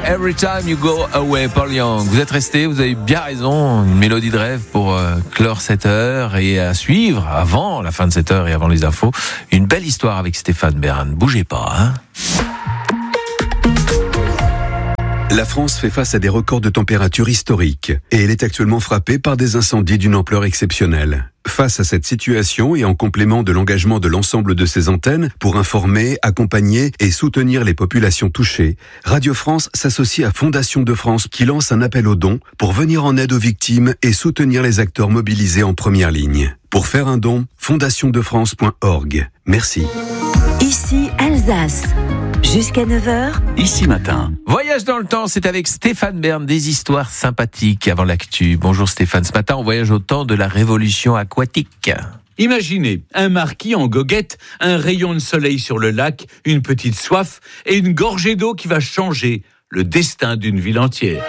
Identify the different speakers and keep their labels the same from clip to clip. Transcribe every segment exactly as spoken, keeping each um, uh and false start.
Speaker 1: Every Time You Go Away, Paul Young. Vous êtes restés, vous avez bien raison, une mélodie de rêve pour euh, clore cette heure et à suivre, avant la fin de cette heure et avant les infos, une belle histoire avec Stéphane Bern. Bougez pas, hein.
Speaker 2: La France fait face à des records de température historiques et elle est actuellement frappée par des incendies d'une ampleur exceptionnelle. Face à cette situation et en complément de l'engagement de l'ensemble de ses antennes pour informer, accompagner et soutenir les populations touchées, Radio France s'associe à Fondation de France qui lance un appel aux dons pour venir en aide aux victimes et soutenir les acteurs mobilisés en première ligne. Pour faire un don, fondation de france point org. Merci.
Speaker 3: Ici Alsace. Jusqu'à neuf heures.
Speaker 4: Ici Matin.
Speaker 1: Voyage dans le temps, c'est avec Stéphane Bern, des histoires sympathiques avant l'actu. Bonjour Stéphane, ce matin on voyage au temps de la révolution aquatique.
Speaker 5: Imaginez un marquis en goguette, un rayon de soleil sur le lac, une petite soif et une gorgée d'eau qui va changer le destin d'une ville entière.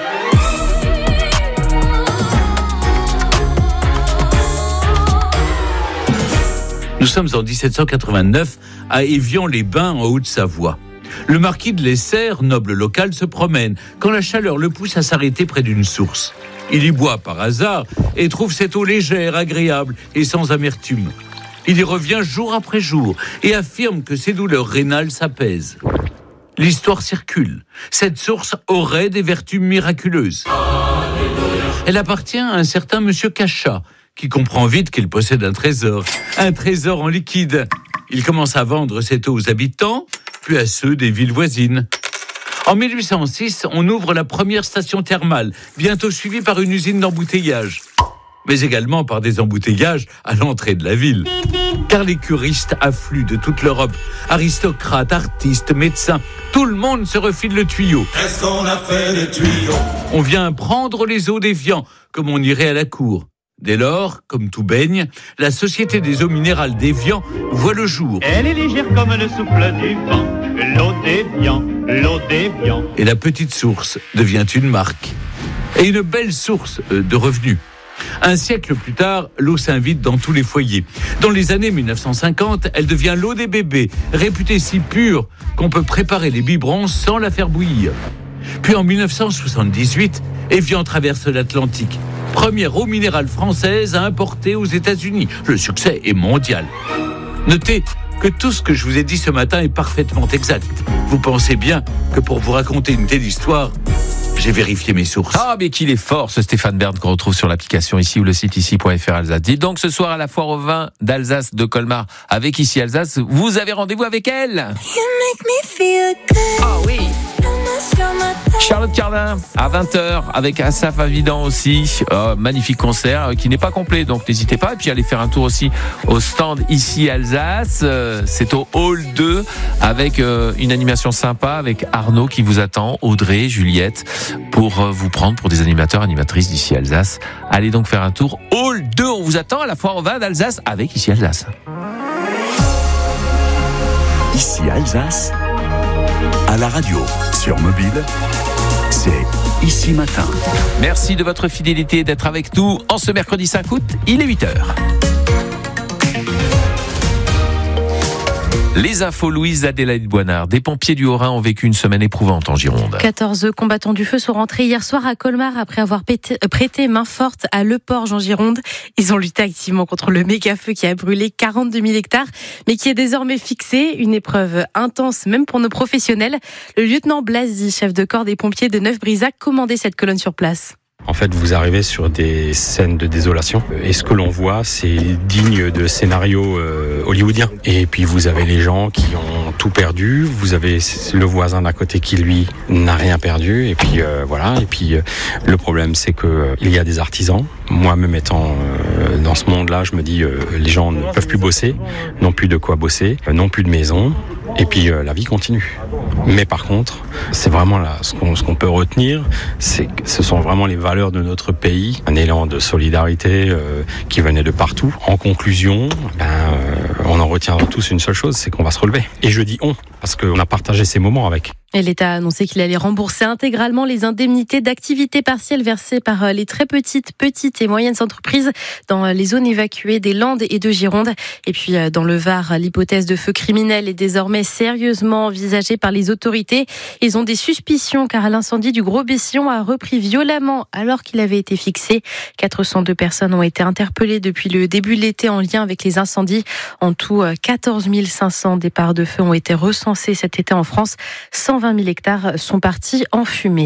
Speaker 5: Nous sommes en dix-sept cent quatre-vingt-neuf à Évian-les-Bains en Haute-Savoie. Le marquis de Lesser, noble local, se promène quand la chaleur le pousse à s'arrêter près d'une source. Il y boit par hasard et trouve cette eau légère, agréable et sans amertume. Il y revient jour après jour et affirme que ses douleurs rénales s'apaisent. L'histoire circule. Cette source aurait des vertus miraculeuses. Elle appartient à un certain monsieur Cachat, qui comprend vite qu'il possède un trésor, un trésor en liquide. Il commence à vendre cette eau aux habitants, puis à ceux des villes voisines. En mille huit cent six, on ouvre la première station thermale, bientôt suivie par une usine d'embouteillage, mais également par des embouteillages à l'entrée de la ville. Car les curistes affluent de toute l'Europe, aristocrates, artistes, médecins, tout le monde se refile le tuyau.
Speaker 6: Qu'est-ce qu'on a fait des tuyaux ?
Speaker 5: On vient prendre les eaux d'Évian, comme on irait à la cour. Dès lors, comme tout baigne, la Société des eaux minérales d'Évian voit le jour.
Speaker 7: Elle est légère comme le souffle du vent, l'eau d'Évian, l'eau d'Évian.
Speaker 5: Et la petite source devient une marque. Et une belle source de revenus. Un siècle plus tard, l'eau s'invite dans tous les foyers. Dans les années mille neuf cent cinquante, elle devient l'eau des bébés, réputée si pure qu'on peut préparer les biberons sans la faire bouillir. Puis en mille neuf cent soixante-dix-huit, Évian traverse l'Atlantique. Première eau minérale française à importer aux États-Unis. Le succès est mondial. Notez que tout ce que je vous ai dit ce matin est parfaitement exact. Vous pensez bien que pour vous raconter une telle histoire, j'ai vérifié mes sources.
Speaker 1: Ah, mais qu'il est fort, ce Stéphane Bern qu'on retrouve sur l'application ici ou le site ici point f r Alsace. Dites donc, ce soir à la foire au vin d'Alsace de Colmar avec Ici Alsace, vous avez rendez-vous avec elle.
Speaker 3: You make me feel good.
Speaker 1: Ah oui. Charlotte Cardin à vingt heures avec Asaf Avidan aussi, euh, magnifique concert euh, qui n'est pas complet, donc n'hésitez pas. Et puis allez faire un tour aussi au stand Ici Alsace, euh, c'est au hall deux avec euh, une animation sympa avec Arnaud qui vous attend, Audrey, Juliette pour euh, vous prendre pour des animateurs, animatrices d'Ici Alsace. Allez donc faire un tour hall deux, on vous attend à la foire au vin d'Alsace avec Ici Alsace.
Speaker 4: Ici Alsace, à la radio, sur mobile, c'est Ici Matin.
Speaker 1: Merci de votre fidélité et d'être avec nous en ce mercredi cinq août, il est huit heures. Les infos, Louise Adélaïde Boinard. Des pompiers du Haut-Rhin ont vécu une semaine éprouvante en Gironde.
Speaker 8: quatorze combattants du feu sont rentrés hier soir à Colmar après avoir pété, prêté main forte à Le Porge en Gironde. Ils ont lutté activement contre le méga-feu qui a brûlé quarante-deux mille hectares, mais qui est désormais fixé. Une épreuve intense, même pour nos professionnels. Le lieutenant Blasi, chef de corps des pompiers de Neuf-Brisac, commandait cette colonne sur place.
Speaker 9: En fait, vous arrivez sur des scènes de désolation et ce que l'on voit, c'est digne de scénarios euh, hollywoodiens. Et puis vous avez les gens qui ont tout perdu, vous avez le voisin d'à côté qui lui n'a rien perdu. Et puis euh, voilà. Et puis euh, le problème, c'est que euh, il y a des artisans. Moi-même étant euh, dans ce monde-là, je me dis euh, les gens ne peuvent plus bosser, n'ont plus de quoi bosser, euh, n'ont plus de maison. Et puis euh, la vie continue. Mais par contre, c'est vraiment là ce qu'on, ce qu'on peut retenir, c'est que ce sont vraiment les valeurs de notre pays, un élan de solidarité euh, qui venait de partout. En conclusion, ben, euh, on en retiendra tous une seule chose, c'est qu'on va se relever. Et je dis on, parce qu'on a partagé ces moments avec.
Speaker 8: Et l'État a annoncé qu'il allait rembourser intégralement les indemnités d'activité partielle versées par les très petites, petites et moyennes entreprises dans les zones évacuées des Landes et de Gironde. Et puis dans le Var, l'hypothèse de feu criminel est désormais sérieusement envisagée par les autorités. Ils ont des suspicions car l'incendie du Gros Bessillon a repris violemment alors qu'il avait été fixé. quatre cent deux personnes ont été interpellées depuis le début de l'été en lien avec les incendies. En tout, quatorze mille cinq cents départs de feu ont été recensés cet été en France. cent vingt mille hectares sont partis en fumée.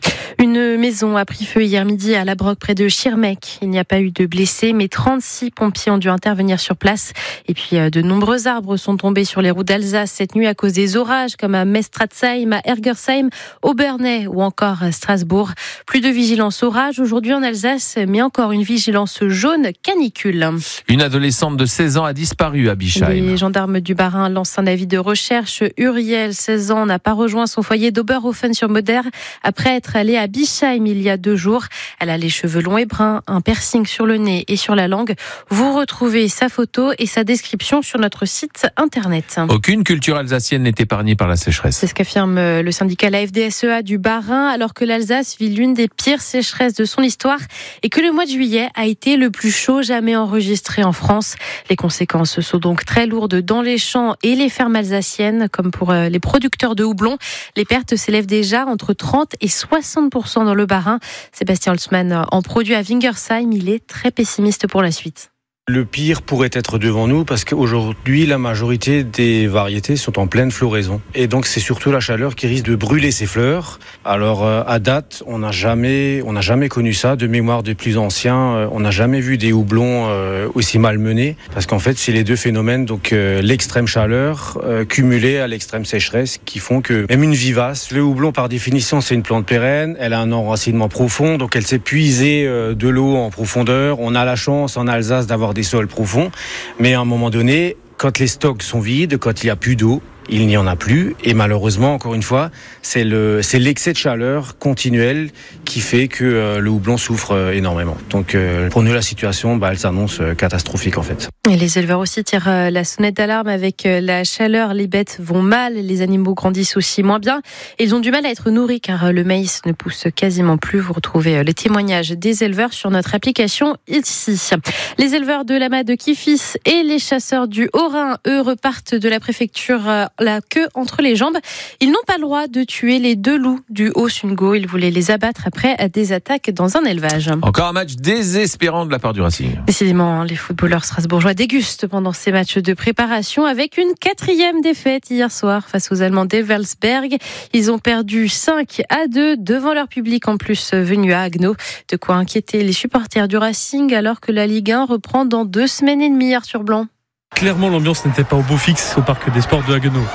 Speaker 8: Une maison a pris feu hier midi à La Broque près de Schirmeck. Il n'y a pas eu de blessés, mais trente-six pompiers ont dû intervenir sur place. Et puis de nombreux arbres sont tombés sur les routes d'Alsace cette nuit à cause des orages, comme à Mestratzheim, à Ergersheim, Obernai ou encore à Strasbourg. Plus de vigilance orage aujourd'hui en Alsace, mais encore une vigilance jaune canicule.
Speaker 1: Une adolescente de seize ans a disparu à Bischheim.
Speaker 8: Les gendarmes du Bas-Rhin lancent un avis de recherche. Uriel, seize ans, n'a pas rejoint son foyer d'Oberhofen-sur-Moder après être allée à Bischheim il y a deux jours. Elle a les cheveux longs et bruns, un piercing sur le nez et sur la langue. Vous retrouvez sa photo et sa description sur notre site internet.
Speaker 1: Aucune culture alsacienne n'est épargnée par la sécheresse.
Speaker 8: C'est ce qu'affirme le syndicat la F D S E A du Bas-Rhin, alors que l'Alsace vit l'une des pires sécheresses de son histoire et que le mois de juillet a été le plus chaud jamais enregistré en France. Les conséquences sont donc très lourdes dans les champs et les fermes alsaciennes, comme pour les producteurs de houblon. Les pertes s'élèvent déjà entre trente et soixante pour cent dans le Bas-Rhin. Sébastien Holzmann en produit à Wingersheim. Il est très pessimiste pour la suite.
Speaker 10: Le pire pourrait être devant nous parce qu'aujourd'hui, la majorité des variétés sont en pleine floraison. Et donc, c'est surtout la chaleur qui risque de brûler ces fleurs. Alors, à date, on n'a jamais, on n'a jamais connu ça. De mémoire des plus anciens, on n'a jamais vu des houblons aussi mal menés. Parce qu'en fait, c'est les deux phénomènes, donc l'extrême chaleur cumulée à l'extrême sécheresse qui font que même une vivace, le houblon, par définition, c'est une plante pérenne. Elle a un enracinement profond, donc elle s'est puisée de l'eau en profondeur. On a la chance en Alsace d'avoir des sols profonds, mais à un moment donné, quand les stocks sont vides, quand il n'y a plus d'eau, il n'y en a plus, et malheureusement, encore une fois, c'est, le, c'est l'excès de chaleur continuel qui fait que euh, le houblon souffre euh, énormément. Donc euh, pour nous, la situation, bah, elle s'annonce euh, catastrophique en fait.
Speaker 8: Et les éleveurs aussi tirent euh, la sonnette d'alarme avec euh, la chaleur. Les bêtes vont mal, les animaux grandissent aussi moins bien. Et ils ont du mal à être nourris car euh, le maïs ne pousse quasiment plus. Vous retrouvez euh, les témoignages des éleveurs sur notre application ici. Les éleveurs de l'Amas de Kifis et les chasseurs du Haut-Rhin, eux, repartent de la préfecture euh, la queue entre les jambes. Ils n'ont pas le droit de tuer les deux loups du Haut-Sungo. Ils voulaient les abattre après des attaques dans un élevage.
Speaker 1: Encore un match désespérant de la part du Racing.
Speaker 8: Décidément, les footballeurs strasbourgeois dégustent pendant ces matchs de préparation avec une quatrième défaite hier soir face aux Allemands d'Evelsberg. Ils ont perdu cinq à deux devant leur public en plus venu à Haguenau. De quoi inquiéter les supporters du Racing alors que la Ligue un reprend dans deux semaines et demie, Arthur Blanc.
Speaker 11: Clairement, l'ambiance n'était pas au beau fixe au Parc des Sports de Haguenau.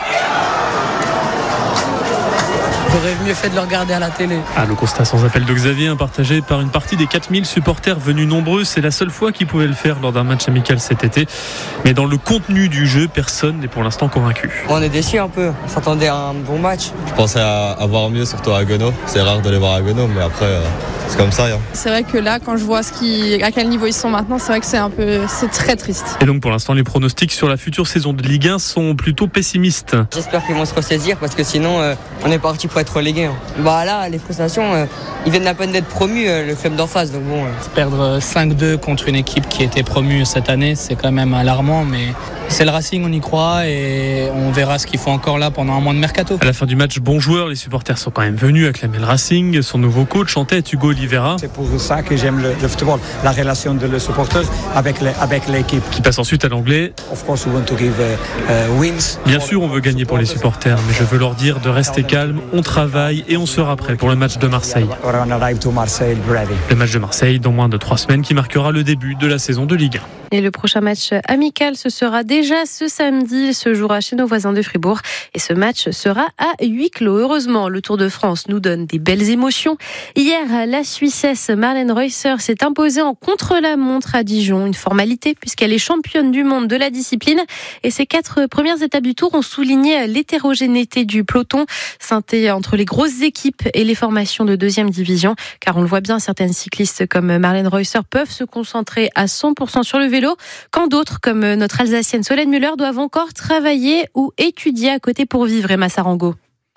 Speaker 12: J'aurais mieux fait de le regarder à la télé.
Speaker 11: Ah, le constat sans appel de Xavier, partagé par une partie des quatre mille supporters venus nombreux. C'est la seule fois qu'ils pouvaient le faire lors d'un match amical cet été. Mais dans le contenu du jeu, personne n'est pour l'instant convaincu.
Speaker 12: On est déçus un peu. On s'attendait à un bon match.
Speaker 13: Je pensais à, à voir mieux, surtout à Haguenau. C'est rare de les voir à Haguenau, mais après, euh, c'est comme ça. Hein.
Speaker 14: C'est vrai que là, quand je vois ce qui, à quel niveau ils sont maintenant, c'est vrai que c'est un peu, c'est très triste.
Speaker 11: Et donc pour l'instant, les pronostics sur la future saison de Ligue un sont plutôt pessimistes.
Speaker 12: J'espère qu'ils vont se ressaisir parce que sinon, euh, on est parti pour être relégués. Hein. Bah là, les frustrations, euh, ils viennent à peine d'être promus, euh, le club d'en face. Donc bon, euh.
Speaker 15: Perdre cinq deux contre une équipe qui était promue cette année, c'est quand même alarmant, mais c'est le Racing, on y croit et on verra ce qu'il faut encore là pendant un mois de mercato.
Speaker 11: À la fin du match, bon joueur, les supporters sont quand même venus acclamer le Racing. Son nouveau coach en tête, Hugo Oliveira.
Speaker 16: C'est pour ça que j'aime le, le football, la relation de le supporter avec, les, avec l'équipe.
Speaker 11: Qui passe ensuite à l'anglais.
Speaker 16: Of course we want to give, uh, uh, wins.
Speaker 11: Bien sûr, on veut gagner pour les supporters, mais je veux leur dire de rester calme, on travaille et on sera prêt pour le match de Marseille. Le match de Marseille dans moins de trois semaines qui marquera le début de la saison de Ligue un.
Speaker 8: Et le prochain match amical, ce sera déjà ce samedi. Il se jouera chez nos voisins de Fribourg. Et ce match sera à huis clos. Heureusement, le Tour de France nous donne des belles émotions. Hier, la Suissesse Marlene Reusser s'est imposée en contre-la-montre à Dijon. Une formalité puisqu'elle est championne du monde de la discipline. Et ces quatre premières étapes du Tour ont souligné l'hétérogénéité du peloton, scindé entre les grosses équipes et les formations de deuxième division. Car on le voit bien, certaines cyclistes comme Marlene Reusser peuvent se concentrer à cent pour cent sur le vélo, quand d'autres, comme notre Alsacienne Solène Müller, doivent encore travailler ou étudier à côté pour vivre. Emma Sarango.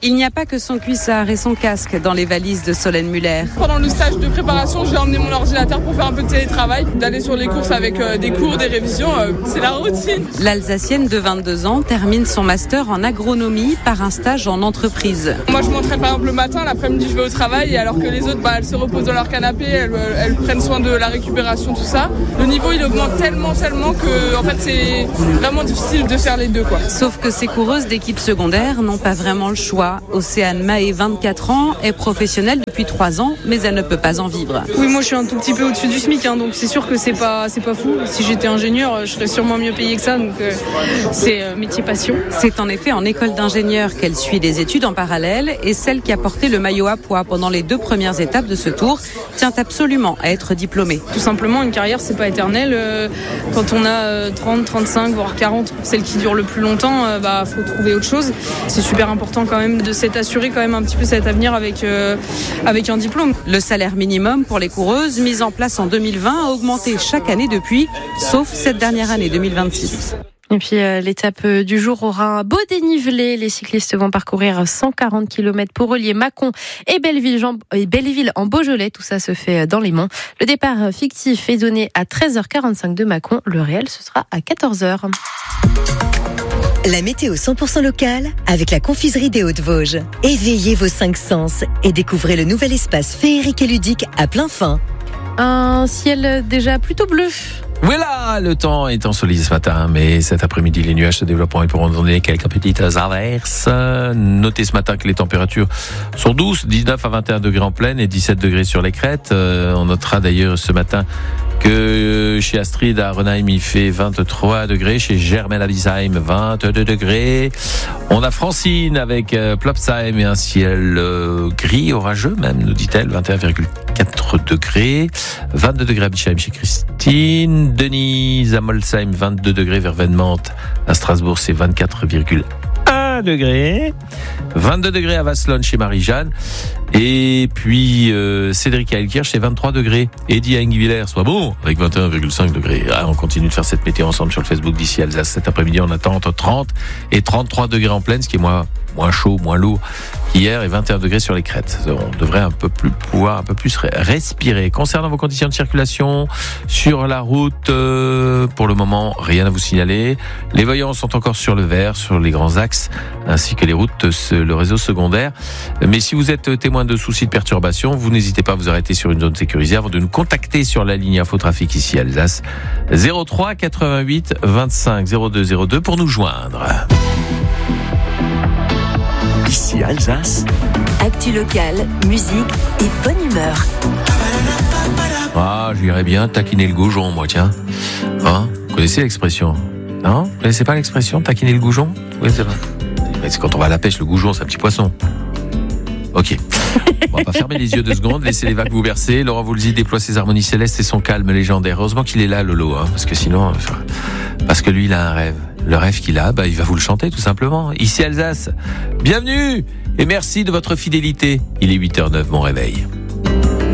Speaker 17: Il n'y a pas que son cuissard et son casque dans les valises de Solène Muller.
Speaker 14: Pendant le stage de préparation, j'ai emmené mon ordinateur pour faire un peu de télétravail, d'aller sur les courses avec euh, des cours, des révisions, euh, c'est la routine.
Speaker 17: L'Alsacienne de vingt-deux ans termine son master en agronomie par un stage en entreprise.
Speaker 14: Moi je m'entraîne par exemple le matin, l'après-midi je vais au travail, alors que les autres bah, elles se reposent dans leur canapé, elles, elles prennent soin de la récupération, tout ça. Le niveau il augmente tellement, tellement que en fait c'est vraiment difficile de faire les deux, quoi.
Speaker 17: Sauf que ces coureuses d'équipe secondaire n'ont pas vraiment le choix. Océane Mahé, vingt-quatre ans, est professionnelle depuis trois ans, mais elle ne peut pas en vivre.
Speaker 14: Oui, moi je suis un tout petit peu au-dessus du SMIC, hein, donc c'est sûr que c'est pas, c'est pas fou. Si j'étais ingénieur, je serais sûrement mieux payée que ça, donc euh, c'est euh, métier passion.
Speaker 17: C'est en effet en école d'ingénieur qu'elle suit des études en parallèle, et celle qui a porté le maillot à pois pendant les deux premières étapes de ce tour tient absolument à être diplômée.
Speaker 14: Tout simplement, une carrière c'est pas éternel. Euh, quand on a euh, trente, trente-cinq, voire quarante, pour celle qui dure le plus longtemps, euh, bah faut trouver autre chose. C'est super important quand même de s'être assuré quand même un petit peu cet avenir avec, euh, avec un diplôme.
Speaker 17: Le salaire minimum pour les coureuses, mis en place en deux mille vingt, a augmenté chaque année depuis, sauf cette dernière année deux mille vingt-six.
Speaker 8: Et puis euh, l'étape du jour aura un beau dénivelé. Les cyclistes vont parcourir cent quarante kilomètres pour relier Mâcon et Belleville, et Belleville en Beaujolais. Tout ça se fait dans les monts. Le départ fictif est donné à treize heures quarante-cinq de Mâcon. Le réel, ce sera à quatorze heures.
Speaker 18: La météo cent pour cent locale avec la confiserie des Hauts-de-Vosges. Éveillez vos cinq sens et découvrez le nouvel espace féerique et ludique à plein fin.
Speaker 8: Un ciel déjà plutôt bleu.
Speaker 1: Voilà, le temps est ensoleillé ce matin, mais cet après-midi, les nuages se développeront et pourront donner quelques petites averses. Notez ce matin que les températures sont douces, dix-neuf à vingt et un degrés en plaine et dix-sept degrés sur les crêtes. Euh, on notera d'ailleurs ce matin que chez Astrid à Renheim, il fait vingt-trois degrés, chez Germaine à Wiesheim, vingt-deux degrés. On a Francine avec euh, Plopsheim et un ciel euh, gris, orageux même, nous dit-elle, vingt et un virgule quatre degrés. vingt-deux degrés à Bischheim chez Christine. Denise à Molsheim, vingt-deux degrés vers Vennemante. À Strasbourg, c'est vingt-quatre virgule un degrés. vingt-deux degrés à Vasselonne chez Marie-Jeanne. Et puis euh, Cédric à Elkirch, c'est vingt-trois degrés. Eddie à Ingvillers, soit bon, avec vingt et un virgule cinq degrés. Ah, on continue de faire cette météo ensemble sur le Facebook d'ici Alsace. Cet après-midi, on attend entre trente et trente-trois degrés en plaine, ce qui est moins, moins chaud, moins lourd qu'hier, et vingt et un degrés sur les crêtes. On devrait un peu plus pouvoir un peu plus respirer. Concernant vos conditions de circulation sur la route, euh, pour le moment, rien à vous signaler. Les voyants sont encore sur le vert, sur les grands axes, ainsi que les routes, le réseau secondaire. Mais si vous êtes témoin de soucis de perturbation, vous n'hésitez pas à vous arrêter sur une zone sécurisée avant de nous contacter sur la ligne Infotrafic ici à Alsace. zéro trois quatre-vingt-huit vingt-cinq zéro deux zéro deux pour nous joindre.
Speaker 4: Ici Alsace.
Speaker 3: Actu locale, musique et bonne humeur.
Speaker 1: Ah, j'irais bien taquiner le goujon, moi, tiens. Hein, vous connaissez l'expression? Non? Vous connaissez pas l'expression, taquiner le goujon? Oui, c'est vrai. C'est quand on va à la pêche, le goujon, c'est un petit poisson. Ok. On va pas fermer les yeux deux secondes, laissez les vagues vous bercer. Laurent Voulzy déploie ses harmonies célestes et son calme légendaire. Heureusement qu'il est là, Lolo, hein, parce que sinon, parce que lui, il a un rêve. Le rêve qu'il a, bah, il va vous le chanter, tout simplement. Ici Alsace. Bienvenue et merci de votre fidélité. Il est huit heures zéro neuf, mon réveil.